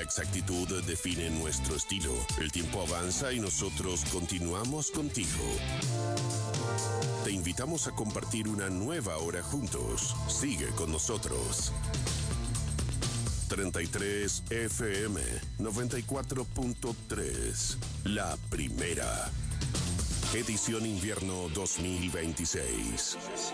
exactitud definen nuestro estilo. El tiempo avanza y nosotros continuamos contigo. Te invitamos a compartir una nueva hora juntos. Sigue con nosotros. 33 FM 94.3. La primera. Edición invierno 2026.